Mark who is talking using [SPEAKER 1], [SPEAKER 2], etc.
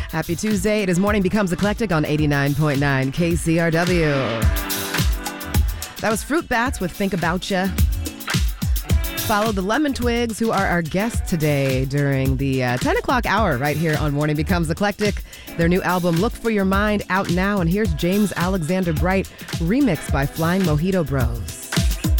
[SPEAKER 1] Happy Tuesday. It is Morning Becomes Eclectic on 89.9 KCRW. That was Fruit Bats with Think About Ya. Follow the Lemon Twigs, who are our guests today during the 10 o'clock hour right here on Morning Becomes Eclectic. Their new album, Look for Your Mind, out now. And here's James Alexander Bright, remixed by Flying Mojito Bros.